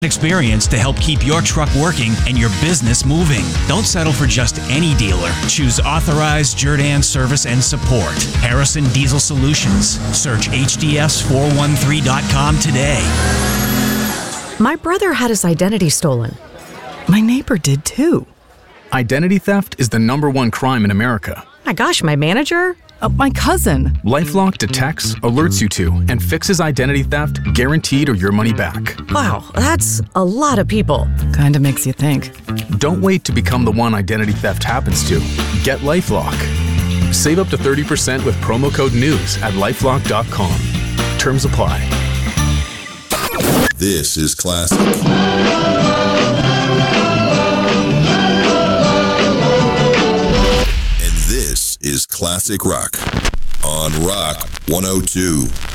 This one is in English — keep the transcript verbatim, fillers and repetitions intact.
experience to help keep your truck working and your business moving. Don't settle for just any dealer. Choose authorized Jerdan service and support. Harrison Diesel Solutions. Search H D S four one three dot com today. My brother had his identity stolen. My neighbor did too. Identity theft is the number one crime in America. My gosh, my manager? Uh, my cousin. LifeLock detects, alerts you to, and fixes identity theft guaranteed or your money back. Wow, that's a lot of people. Kinda makes you think. Don't wait to become the one identity theft happens to. Get LifeLock. Save up to thirty percent with promo code NEWS at lifelock dot com. Terms apply. This is classic. This is Classic Rock on Rock one oh two.